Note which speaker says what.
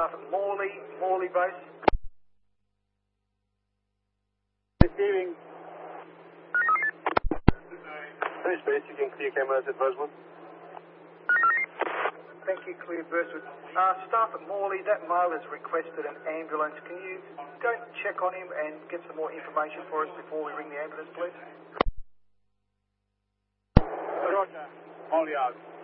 Speaker 1: staff at Morley base.
Speaker 2: Receiving. Finish base, you can clear cameras at Rosewood.
Speaker 1: Thank you, clear Burswood. Staff at Morley, that male has requested an ambulance. Can you go check on him and get some more information for us before we ring the ambulance, please?
Speaker 2: Roger. Morley out.